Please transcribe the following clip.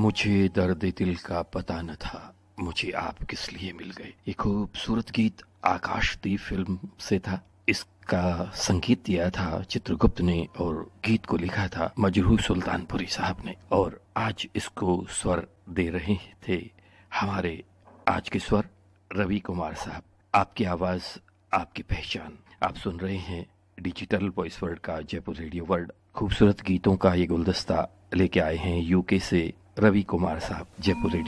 मुझे दर्द दिल का पता न था, मुझे आप किस लिए मिल गए। ये खूबसूरत गीत आकाशदीप फिल्म से था। इसका संगीत दिया था चित्रगुप्त ने और गीत को लिखा था मजरूह सुल्तानपुरी साहब ने। और आज इसको स्वर दे रहे थे हमारे आज के स्वर रवि कुमार साहब। आपकी आवाज़, आपकी पहचान। आप सुन रहे हैं डिजिटल वॉइस वर्ल्ड का जयपुर रेडियो वर्ल्ड। खूबसूरत गीतों का ये गुलदस्ता लेके आए हैं यूके से रवि कुमार साहब। जयपुर रेडियो